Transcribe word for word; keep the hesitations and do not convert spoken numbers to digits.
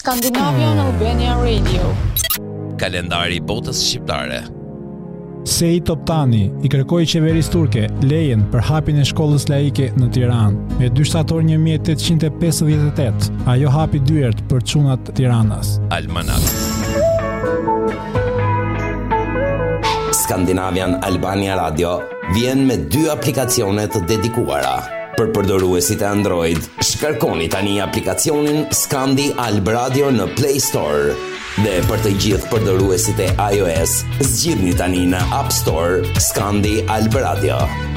Scandinavian Albania Radio. Kalendari i botës shqiptare. Sejit Toptani i kërkoi qeverisë turke lejen për hapjen e shkollës laike në Tiranë. Me dy shtator një mijë e tetëqind e pesëdhjetë e tetë, ajo hapi dyert për çunat Tiranas. Almanak. Scandinavian Albania Radio vjen me dy aplikacione të dedikuara. Për përdoruesit e Android, shkarkoni tani aplikacionin Scandi Alb Radio në Play Store. Dhe për të gjithë përdoruesit e iOS, zgjidhni tani në App Store Scandi Alb Radio.